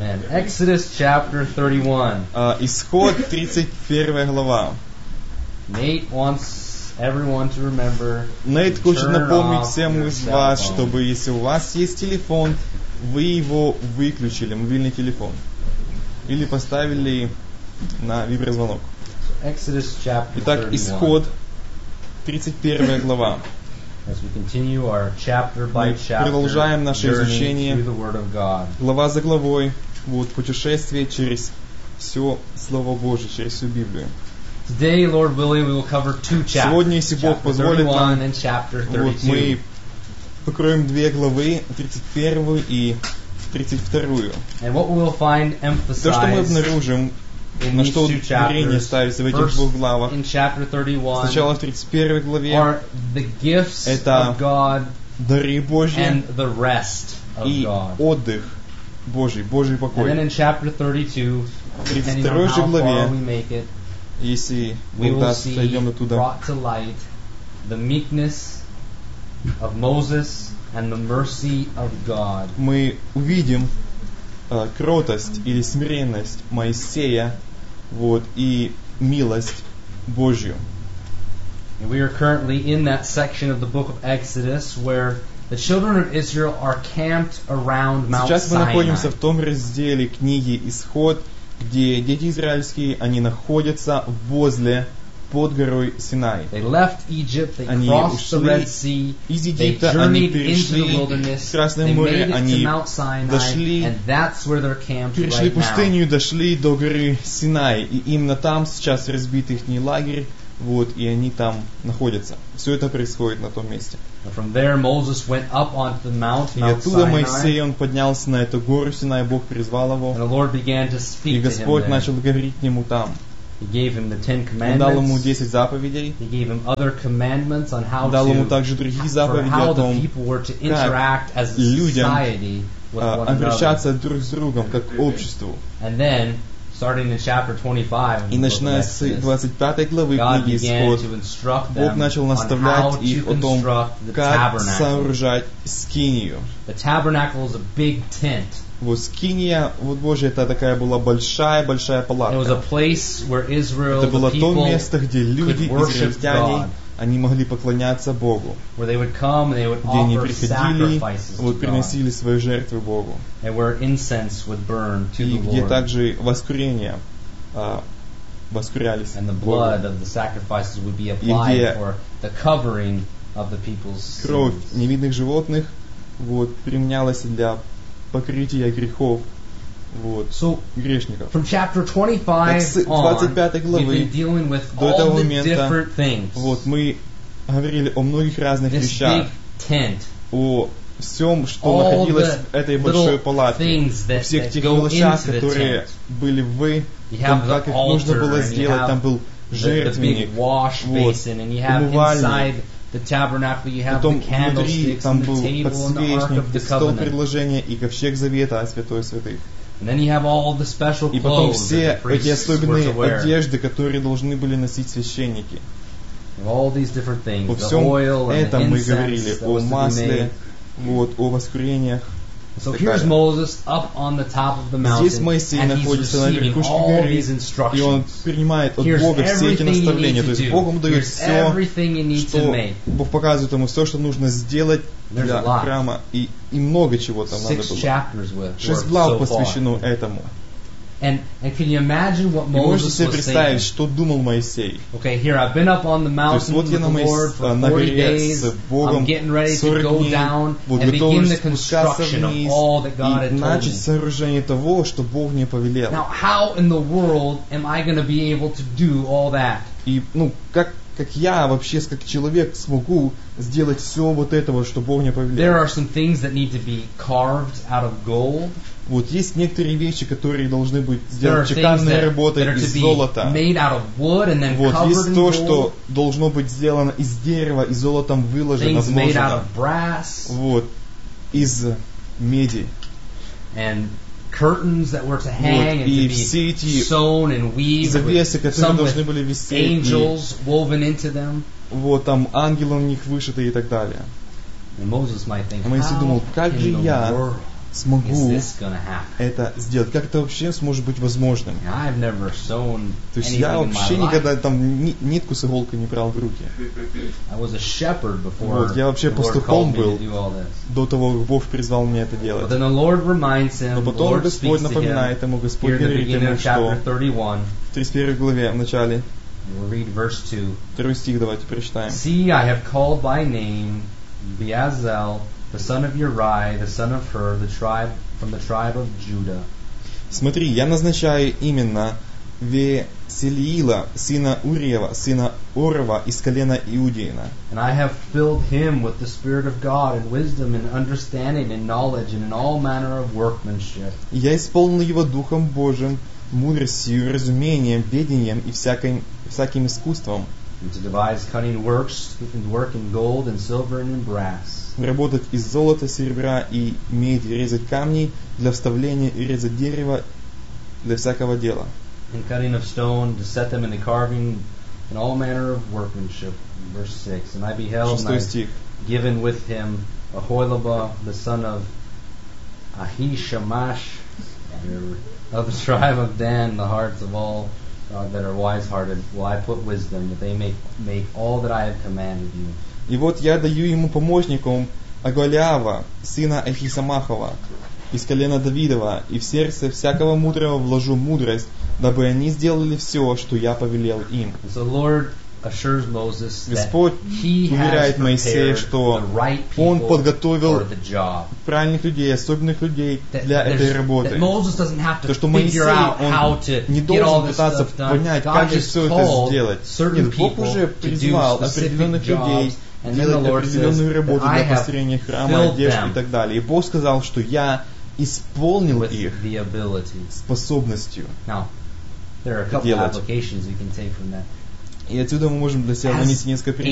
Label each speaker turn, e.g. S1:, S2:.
S1: And Exodus chapter 31.
S2: Исход 31 глава.
S1: Nate wants everyone to remember.
S2: Нейт хочет
S1: turn
S2: напомнить
S1: off
S2: всем
S1: your
S2: из
S1: cell
S2: вас,
S1: phone.
S2: чтобы если у вас есть телефон, вы его выключили, мобильный телефон. Или поставили на виброзвонок.
S1: Exodus chapter
S2: Итак,
S1: 31.
S2: Исход 31 глава.
S1: As we continue our chapter by chapter
S2: продолжаем наше
S1: journey
S2: изучение.
S1: through the Word of God.
S2: Глава за главой, вот путешествие через все Слово Божье, через всю Библию.
S1: Today, Lord willing, we will cover two chapters.
S2: Сегодня, если Бог
S1: Chapter
S2: позволит
S1: 31
S2: нам,
S1: and chapter
S2: вот
S1: 32.
S2: мы покроем две главы, 31 и 32.
S1: And what we will find
S2: То, что мы
S1: emphasized
S2: обнаружим,
S1: in
S2: на
S1: these
S2: что
S1: two
S2: ударение
S1: chapters,
S2: ставится в этих
S1: first
S2: двух главах.
S1: in chapter 31,
S2: Сначала в 31 главе
S1: are the gifts
S2: это
S1: of God
S2: дары Божьи
S1: and the rest of
S2: и
S1: God.
S2: отдых Божий, Божий
S1: And then
S2: покой.
S1: in chapter 32, depending on
S2: 32
S1: how
S2: главе,
S1: far we make it,
S2: Если
S1: we
S2: Бог
S1: will
S2: даст,
S1: see
S2: дойдем оттуда,
S1: brought to light the meekness of Moses and the mercy of God.
S2: мы увидим кротость или смиренность Моисея, вот, и милость Божью.
S1: And we are currently in that section of the book of Exodus where the children of Israel are camped around Mount
S2: Сейчас мы находимся
S1: Sinai.
S2: в том разделе книги «Исход», где дети израильские, они находятся возле, под горой Синай.
S1: They left Egypt, they
S2: Они
S1: crossed the
S2: ушли
S1: Red Sea,
S2: из
S1: they
S2: Египта, они
S1: journeyed into the
S2: перешли
S1: wilderness,
S2: Красное
S1: they
S2: море,
S1: made it to
S2: они
S1: Mount Sinai,
S2: дошли,
S1: and that's where they're camped
S2: перешли
S1: right now.
S2: пустыню и дошли до горы Синай. И именно там сейчас разбит их лагерь, вот, и они там находятся. Все это происходит на том месте.
S1: And from there Moses went up onto the mount,
S2: И
S1: Mount
S2: оттуда
S1: Sinai,
S2: Моисей, он поднялся на эту гору Синай, Бог призвал
S1: and
S2: его,
S1: the Lord began to
S2: и
S1: speak to him
S2: Господь
S1: there.
S2: начал говорить к нему там.
S1: He gave him the Ten
S2: Он дал ему
S1: Commandments.
S2: 10 заповедей,
S1: He gave him other commandments on how
S2: дал ему
S1: to,
S2: также другие
S1: for
S2: заповеди
S1: how
S2: о
S1: the
S2: том,
S1: people were to interact as a
S2: людям,
S1: society with one another.
S2: обращаться друг с другом, как к обществу.
S1: And then, starting in chapter 25,
S2: И
S1: in the book of
S2: начиная с
S1: Exodus,
S2: 25 главы
S1: God
S2: книги
S1: began
S2: «Исход»,
S1: to instruct
S2: Бог
S1: them
S2: начал
S1: on how
S2: наставлять
S1: to
S2: их о том,
S1: construct the
S2: как
S1: tabernacle.
S2: сооружать скинию.
S1: The tabernacle is a big tent.
S2: Вот скиния, вот Божья, это такая была большая-большая
S1: It was a
S2: палатка.
S1: place where Israel,
S2: Это было
S1: the
S2: то
S1: people,
S2: место, где люди,
S1: could worship
S2: израильтяне,
S1: God.
S2: они могли поклоняться Богу.
S1: Where they would come and they would
S2: Где они
S1: offer
S2: приходили,
S1: sacrifices
S2: вот
S1: to God.
S2: приносили свои жертвы Богу.
S1: And where incense would burn to
S2: И
S1: the
S2: где
S1: Lord.
S2: также воскурения воскурялись
S1: And the
S2: Богу.
S1: blood of the sacrifices would be
S2: где
S1: applied for the covering of the people's
S2: Кровь
S1: sins.
S2: невинных животных вот, применялась для покрытия грехов вот,
S1: So,
S2: грешников.
S1: from chapter
S2: Так
S1: 25
S2: с
S1: on,
S2: 25 главы
S1: we've been dealing with
S2: до
S1: all
S2: этого
S1: the
S2: момента
S1: different things.
S2: вот, мы говорили о многих разных
S1: This
S2: вещах,
S1: big tent,
S2: о всем, что
S1: all
S2: находилось
S1: the
S2: в этой большой
S1: little
S2: палатке,
S1: things
S2: о
S1: that,
S2: всех
S1: that
S2: тех
S1: go
S2: мелочах,
S1: into the
S2: которые
S1: tent.
S2: были в
S1: You
S2: том,
S1: have the
S2: как их нужно
S1: altar,
S2: было
S1: and you
S2: сделать.
S1: have
S2: Там был
S1: the
S2: жертвенник,
S1: big wash
S2: вот,
S1: basin, and you have
S2: умывальник.
S1: inside the tabernacle, you have
S2: Потом
S1: the
S2: внутри
S1: candlesticks
S2: там
S1: and the
S2: был
S1: table and the ark
S2: подсвечник,
S1: of the
S2: и стол
S1: covenant.
S2: предложения, и ковчег завета, святой святых.
S1: And then you have all the special
S2: И потом
S1: clothes
S2: все
S1: that the
S2: эти
S1: priests were
S2: особенные
S1: to wear.
S2: одежды, которые должны были носить священники.
S1: All these different things,
S2: О
S1: the
S2: всем
S1: oil and the
S2: этом мы говорили,
S1: incense that
S2: о
S1: was to be
S2: масле,
S1: made.
S2: вот, о воскурениях.
S1: So
S2: так
S1: here's
S2: далее.
S1: Moses up on the top of the
S2: Здесь
S1: mountain,
S2: Моисей
S1: and he's
S2: находится на
S1: receiving
S2: верхушке
S1: all
S2: горы,
S1: these
S2: и он
S1: instructions.
S2: принимает от
S1: Here's
S2: Бога все эти
S1: everything you need
S2: наставления.
S1: to
S2: То есть
S1: do.
S2: Бог ему дает
S1: Here's
S2: все,
S1: everything you need to
S2: что
S1: make.
S2: Бог показывает ему все, что нужно сделать
S1: There's
S2: для
S1: a lot.
S2: храма, и много чего там надо
S1: 6
S2: было.
S1: chapters with
S2: 6 глав
S1: so far.
S2: посвящено этому.
S1: And can you imagine what
S2: И можете
S1: Moses
S2: себе
S1: was
S2: представить,
S1: saying?
S2: что думал Моисей.
S1: Okay, here I've been up on the
S2: То есть
S1: mountain
S2: вот
S1: with
S2: я
S1: the Lord for
S2: на
S1: 40
S2: горе
S1: days.
S2: с Богом
S1: I'm getting ready to
S2: 40
S1: go
S2: дней,
S1: down
S2: вот
S1: and begin
S2: готовлюсь
S1: the
S2: спускаться
S1: construction of
S2: вниз
S1: all that God
S2: и
S1: had told
S2: начать
S1: me.
S2: сооружение того, что Бог мне повелел.
S1: Now, how in the world am I going to be able to do all that?
S2: И как я вообще, как человек, смогу сделать все вот этого, что Бог мне
S1: There
S2: повелел?
S1: are some things that need to be carved out of gold.
S2: Вот есть некоторые вещи, которые должны быть
S1: There are
S2: сделаны
S1: things
S2: чеканной
S1: that are
S2: работой
S1: to
S2: из
S1: be
S2: золота.
S1: made out of wood and then
S2: Вот
S1: covered
S2: есть
S1: in
S2: то,
S1: gold.
S2: что должно быть сделано из дерева и золотом выложено,
S1: Things made out
S2: вложено.
S1: of brass.
S2: Вот из меди.
S1: And curtains that were to hang and
S2: и
S1: to
S2: все
S1: be
S2: эти
S1: sewn and weaved,
S2: завесы,
S1: with,
S2: которые
S1: some
S2: должны
S1: with
S2: были висеть, и
S1: angels woven into them.
S2: вот там ангелы в них вышиты и так далее.
S1: And Moses might think,
S2: А Моисей думал,
S1: how
S2: как же
S1: in the
S2: я
S1: world
S2: смогу
S1: this going to happen?
S2: это сделать? Как это вообще сможет быть возможным?
S1: I've never sewn
S2: То есть
S1: anything
S2: я
S1: in my
S2: вообще
S1: life.
S2: никогда там нитку с иголкой не брал в руки.
S1: I was a shepherd before
S2: Вот, я вообще
S1: the Lord
S2: пастухом
S1: called me
S2: был
S1: to do all this.
S2: до того, как Бог призвал меня это
S1: But
S2: делать.
S1: then the Lord reminds him,
S2: Но
S1: the
S2: потом
S1: Lord
S2: Господь
S1: speaks to him
S2: напоминает ему,
S1: here
S2: Господь
S1: in the
S2: говорит
S1: beginning
S2: ему,
S1: of chapter
S2: что
S1: 31.
S2: в 31 главе, в начале,
S1: We'll read verse 2.
S2: 2 стих давайте прочитаем.
S1: See, I have called by name Beazel, the son of Uri, the son of Hur, from the tribe of Judah.
S2: Смотри, я назначаю именно Веселиила, сына Уриева, сына Орова из колена Иудеина.
S1: And I have filled him with the Spirit of God and wisdom and understanding and knowledge and in all manner of workmanship.
S2: И я исполнил его Духом Божьим, мудростью, разумением, ведением и всяким искусством.
S1: And to devise cunning works, and work in gold and silver and in brass.
S2: Работать из золота, серебра и меди, резать камни для вставления и резать дерево для всякого дела.
S1: And cutting of stone, to set them in the carving and all manner of workmanship. Verse 6. And I beheld, and
S2: 6
S1: I
S2: стих.
S1: given with him Ahoilaba, the son of Ahishamash, of the tribe of Dan, the hearts of all that are wise-hearted, will I put wisdom, that they may make all that I have commanded you.
S2: И вот я даю ему помощником Аголява, сына Ахисамахова, из колена Давидова, и в сердце всякого мудрого вложу мудрость, дабы они сделали все, что я повелел им.
S1: And so the Lord assures Moses that
S2: Господь
S1: he has
S2: уверяет Моисея,
S1: prepared
S2: что
S1: the right
S2: Он
S1: people
S2: подготовил
S1: for the job.
S2: правильных людей, особенных людей
S1: That,
S2: для этой
S1: that
S2: работы.
S1: Moses doesn't have to
S2: То, что
S1: figure
S2: Моисей,
S1: out how
S2: он
S1: to
S2: не
S1: get all
S2: должен
S1: this
S2: пытаться
S1: stuff done.
S2: понять,
S1: God
S2: как же
S1: just
S2: все это
S1: called
S2: сделать.
S1: certain
S2: Нет, Бог
S1: people
S2: уже
S1: to do
S2: призвал
S1: specific
S2: определенных людей
S1: jobs, and then the
S2: делать
S1: Lord says
S2: определенную работу
S1: that I
S2: для
S1: have
S2: построения храма,
S1: filled
S2: одежды
S1: them
S2: и так далее. И Бог сказал, что я исполнил
S1: with
S2: их
S1: the ability.
S2: способностью.
S1: Now, there are a couple
S2: делать.
S1: applications we can take from that.
S2: И отсюда мы можем для себя
S1: As
S2: вынести несколько